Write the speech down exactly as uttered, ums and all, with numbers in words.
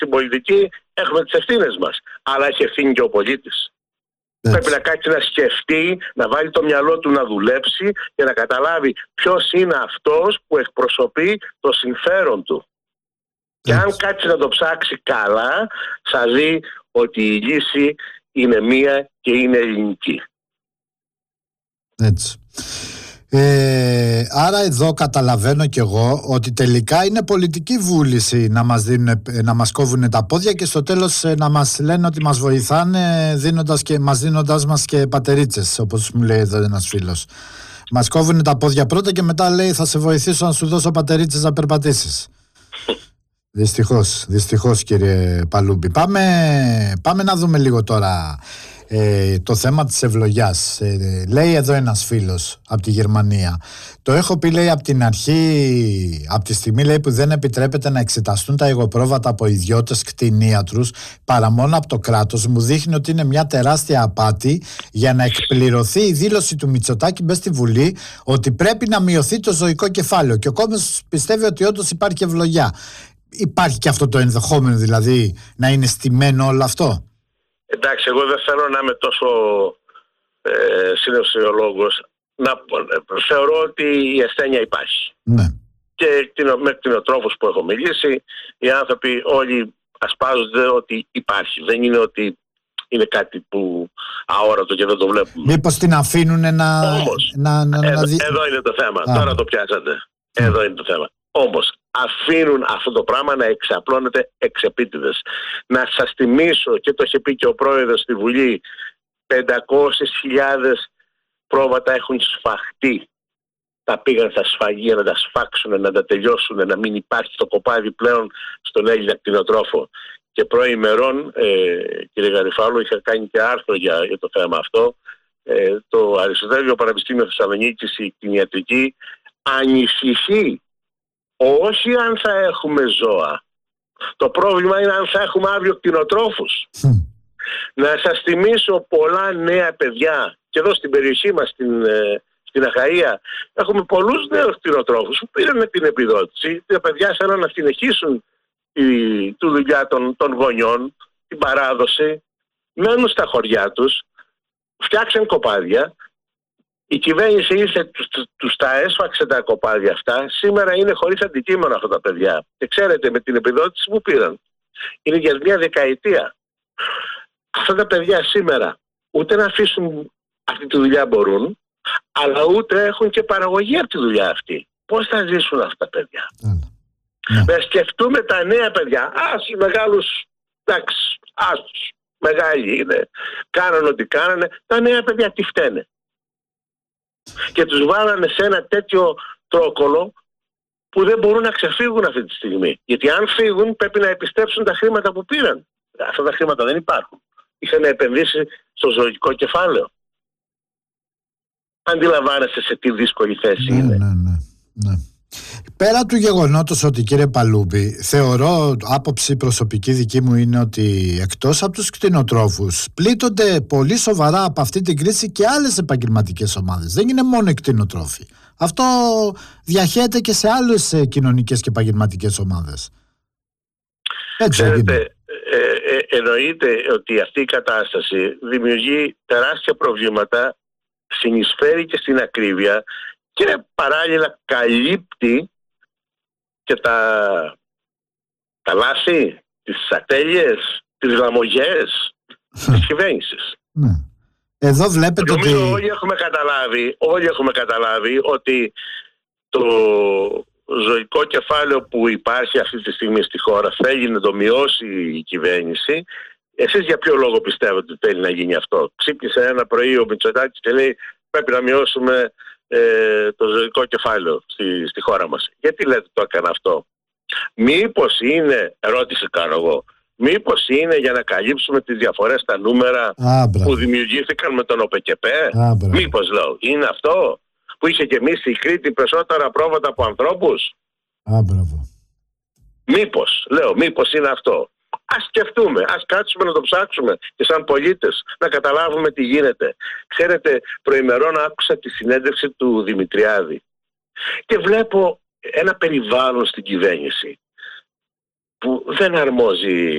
στην πολιτική έχουμε τις ευθύνες μας. Αλλά έχει ευθύνη και ο πολίτης. Έτσι. Πρέπει να κάτσει να σκεφτεί, να βάλει το μυαλό του να δουλέψει και να καταλάβει ποιος είναι αυτός που εκπροσωπεί το συμφέρον του. Και αν κάτσει να το ψάξει καλά, θα δει ότι η λύση είναι μία και είναι ελληνική. Έτσι. Ε, άρα εδώ καταλαβαίνω κι εγώ ότι τελικά είναι πολιτική βούληση να μας, δίνουν, να μας κόβουν τα πόδια και στο τέλος να μας λένε ότι μας βοηθάνε δίνοντας και, μας δίνοντας μας και πατερίτσες, όπως μου λέει εδώ ένας φίλος. Μας κόβουν τα πόδια πρώτα και μετά λέει θα σε βοηθήσω να σου δώσω πατερίτσες να περπατήσεις. Δυστυχώς, δυστυχώς κύριε Παλούμπη. Πάμε, πάμε να δούμε λίγο τώρα ε, το θέμα της ευλογιάς. Ε, λέει εδώ ένας φίλος από τη Γερμανία. Το έχω πει, λέει, από την αρχή, από τη στιγμή, λέει, που δεν επιτρέπεται να εξεταστούν τα υγοπρόβατα από ιδιώτες κτηνίατρους παρά μόνο από το κράτος, μου δείχνει ότι είναι μια τεράστια απάτη για να εκπληρωθεί η δήλωση του Μητσοτάκη μπες στη Βουλή ότι πρέπει να μειωθεί το ζωικό κεφάλαιο. Και ο κόσμος πιστεύει ότι όντως υπάρχει ευλογιά. Υπάρχει και αυτό το ενδεχόμενο, δηλαδή, να είναι στημένο όλο αυτό? Εντάξει, εγώ δεν θέλω να είμαι τόσο ε, συναισθηματολόγος. Να θεωρώ ότι η ασθένεια υπάρχει. Ναι. Και με κτηνοτρόφους που έχω μιλήσει, οι άνθρωποι όλοι ασπάζονται ότι υπάρχει. Δεν είναι ότι είναι κάτι που αόρατο και δεν το βλέπουμε. Μήπως την αφήνουν να... Όμως, να, να, εδώ, να δει... εδώ είναι το θέμα. Α. Τώρα το πιάσατε. Mm. Εδώ είναι το θέμα. Όμως, αφήνουν αυτό το πράγμα να εξαπλώνεται εξ επίτηδες. Να σας θυμίσω, και το είχε πει και ο πρόεδρος στη Βουλή, πεντακόσιες χιλιάδες πρόβατα έχουν σφαχτεί. Τα πήγαν στα σφαγεία να τα σφάξουν, να τα τελειώσουν, να μην υπάρχει το κοπάδι πλέον στον Έλληνα κτηνοτρόφο. Και προημερών, ε, κύριε Γαριφάλου, είχα κάνει και άρθρο για, για το θέμα αυτό. Ε, το Αριστοτέλειο Πανεπιστήμιο Θεσσαλονίκης, η κτηνιατρική, ανησυχεί. Όχι αν θα έχουμε ζώα. Το πρόβλημα είναι αν θα έχουμε αύριο κτηνοτρόφους. Mm. Να σας θυμίσω πολλά νέα παιδιά, και εδώ στην περιοχή μας, στην, στην Αχαΐα, έχουμε πολλούς νέους κτηνοτρόφους που πήραν την επιδότηση. Τα παιδιά θέλουν να συνεχίσουν τη, τη δουλειά των, των γονιών, την παράδοση, μένουν στα χωριά τους, φτιάξαν κοπάδια. Η κυβέρνηση ήρθε, τους, τους τα έσφαξε τα κοπάδια αυτά. Σήμερα είναι χωρίς αντικείμενο αυτά τα παιδιά. Και ξέρετε, με την επιδότηση που πήραν, είναι για μια δεκαετία. Αυτά τα παιδιά σήμερα ούτε να αφήσουν αυτή τη δουλειά μπορούν, αλλά ούτε έχουν και παραγωγή από τη δουλειά αυτή. Πώς θα ζήσουν αυτά τα παιδιά? Mm. Να σκεφτούμε τα νέα παιδιά. Ας οι μεγάλους, εντάξει, άστους, μεγάλοι είναι, κάνανε ό,τι κάνανε. Τα νέα παιδιά τι φταίνε? Και τους βάλανε σε ένα τέτοιο τρόκολο που δεν μπορούν να ξεφύγουν αυτή τη στιγμή. Γιατί αν φύγουν πρέπει να επιστρέψουν τα χρήματα που πήραν. Αυτά τα χρήματα δεν υπάρχουν. Είχαν επενδύσει στο ζωικό κεφάλαιο. Αντιλαμβάνεστε σε τι δύσκολη θέση ναι, είναι. Ναι, ναι, ναι. Πέρα του γεγονότος ότι, κύριε Παλούμπη, θεωρώ, άποψη προσωπική δική μου είναι ότι εκτός από τους κτηνοτρόφους πλήττονται πολύ σοβαρά από αυτή την κρίση και άλλες επαγγελματικές ομάδες. Δεν είναι μόνο οι κτηνοτρόφοι. Αυτό διαχέεται και σε άλλες κοινωνικές και επαγγελματικές ομάδες. Έτσι Ξέρετε, ε, ε, εννοείται ότι αυτή η κατάσταση δημιουργεί τεράστια προβλήματα, συνεισφέρει και στην ακρίβεια και παράλληλα καλύπτει και τα, τα λάθη, τις ατέλειες, τις λαμογές της κυβέρνησης. Ναι. Εδώ βλέπετε Νομίζω ότι... όλοι έχουμε καταλάβει, όλοι έχουμε καταλάβει ότι το ζωικό κεφάλαιο που υπάρχει αυτή τη στιγμή στη χώρα θέλει να το μειώσει η κυβέρνηση. Εσείς για ποιο λόγο πιστεύετε ότι θέλει να γίνει αυτό? Ξύπνησε ένα πρωί ο Μητσοτάκης και λέει πρέπει να μειώσουμε ε, το ζωικό κεφάλαιο στη, στη χώρα μας. Γιατί λέτε το έκανε αυτό? Μήπως είναι, ερώτηση κάνω εγώ, μήπως είναι για να καλύψουμε τις διαφορές στα νούμερα Α, που δημιουργήθηκαν με τον ΟΠΕΚΕΠΕ? Μήπως λέω, είναι αυτό που είχε γεμίσει η Κρήτη περισσότερα πρόβατα από ανθρώπους? Α, μπράβο. Μήπως, λέω, μήπως είναι αυτό. Ας σκεφτούμε, ας κάτσουμε να το ψάξουμε και σαν πολίτες να καταλάβουμε τι γίνεται. Ξέρετε, προημερών άκουσα τη συνέντευξη του Δημητριάδη και βλέπω ένα περιβάλλον στην κυβέρνηση που δεν αρμόζει